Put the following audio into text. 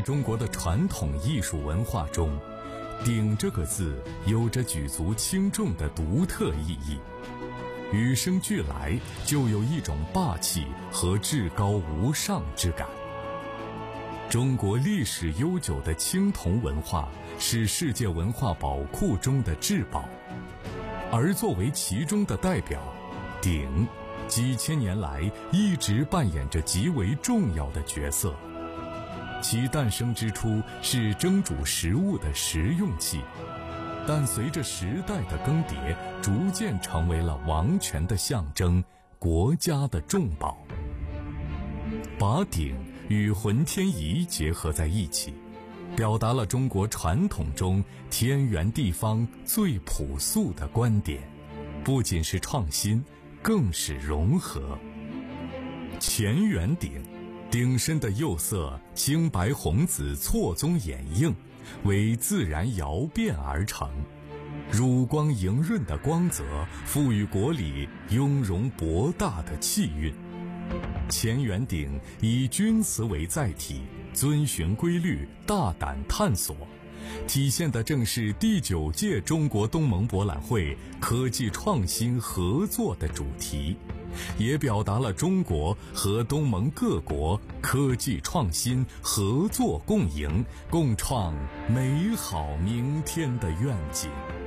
中国的传统艺术文化中，鼎这个字有着举足轻重的独特意义，与生俱来就有一种霸气和至高无上之感。中国历史悠久的青铜文化是世界文化宝库中的至宝，而作为其中的代表，鼎几千年来一直扮演着极为重要的角色。其诞生之初是蒸煮食物的食用器，但随着时代的更迭，逐渐成为了王权的象征，国家的重宝。把鼎与浑天仪结合在一起，表达了中国传统中天圆地方最朴素的观点，不仅是创新，更是融合。乾元鼎，鼎身的釉色青白红紫错综掩映，为自然窑变而成，乳光莹润的光泽赋予国礼雍容博大的气韵。乾元鼎以钧瓷为载体，遵循规律，大胆探索，体现的正是第9届中国东盟博览会科技创新合作的主题，也表达了中国和东盟各国科技创新合作共赢，共创美好明天的愿景。